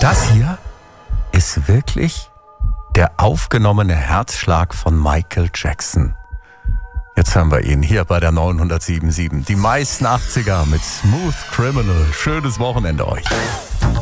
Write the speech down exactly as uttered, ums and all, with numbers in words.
Das hier ist wirklich der aufgenommene Herzschlag von Michael Jackson. Jetzt haben wir ihn hier bei der neunhundertsieben Komma sieben. Die meisten achtziger mit Smooth Criminal. Schönes Wochenende euch.